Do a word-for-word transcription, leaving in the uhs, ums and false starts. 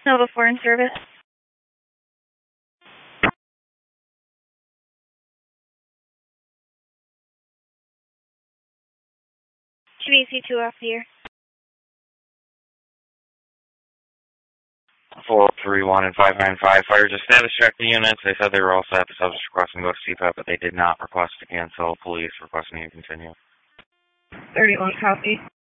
Nova Foreign Service. Q B C two off here. four three one and five nine five. Fire just status check the units. They said they were all set. The subjects requesting to go to C PAP, but they did not request to cancel. Police requesting to continue. thirty-one copy.